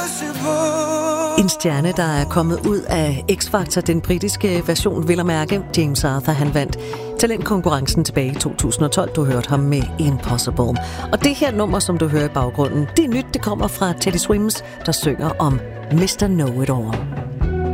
En stjerne, der er kommet ud af X-Factor, den britiske version, vil at mærke. James Arthur, han vandt talentkonkurrencen tilbage i 2012. Du hørte ham med Impossible. Og det her nummer, som du hører i baggrunden, det er nyt. Det kommer fra Teddy Swims, der synger om Mr. Know-It-All.